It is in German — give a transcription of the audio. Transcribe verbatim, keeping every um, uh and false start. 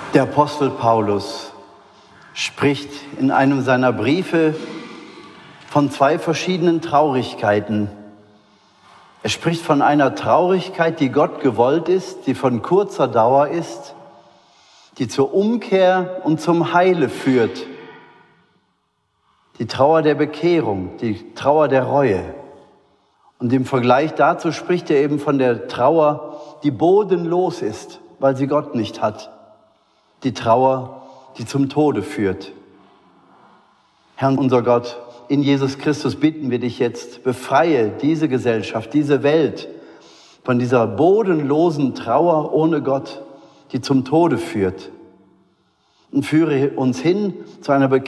Der Apostel Paulus spricht in einem seiner Briefe von zwei verschiedenen Traurigkeiten. Er spricht von einer Traurigkeit, die Gott gewollt ist, die von kurzer Dauer ist, die zur Umkehr und zum Heile führt. Die Trauer der Bekehrung, die Trauer der Reue. Und im Vergleich dazu spricht er eben von der Trauer, die bodenlos ist, weil sie Gott nicht hat. Die Trauer, die zum Tode führt. Herr unser Gott, in Jesus Christus bitten wir dich jetzt, befreie diese Gesellschaft, diese Welt von dieser bodenlosen Trauer ohne Gott, die zum Tode führt. Und führe uns hin zu einer Bekehrung